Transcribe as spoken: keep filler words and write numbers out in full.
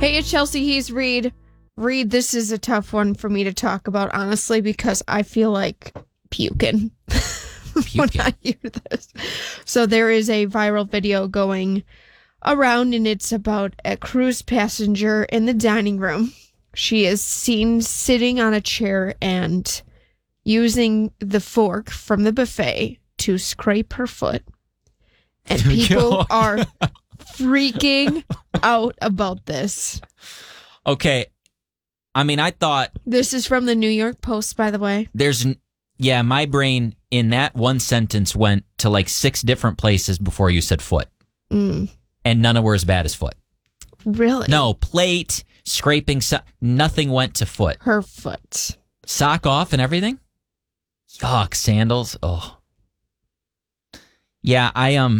Hey, it's Chelsea. He's Reed. Reed, this is a tough one for me to talk about, honestly, because I feel like puking, puking. when I hear this. So there is a viral video going around, and it's about a cruise passenger in the dining room. She is seen sitting on a chair and using the fork from the buffet to scrape her foot. And people are freaking out about this. Okay. I mean, I thought... This is from the New York Post, by the way. There's... Yeah, my brain in that one sentence went to like six different places before you said foot. Mm. And none of them were as bad as foot. Really? No, plate, scraping, so- nothing went to foot. Her foot. Sock off and everything? Yuck, sandals. Oh. Yeah, I um